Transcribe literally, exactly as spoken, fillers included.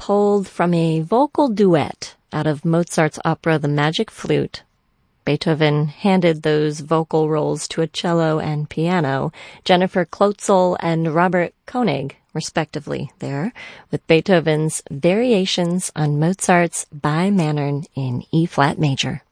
pulled from a vocal duet out of Mozart's opera The Magic Flute. Beethoven handed those vocal roles to a cello and piano, Jennifer Klotzel and Robert Koenig, respectively, there, with Beethoven's Variations on Mozart's Bi Mannern in E-flat major.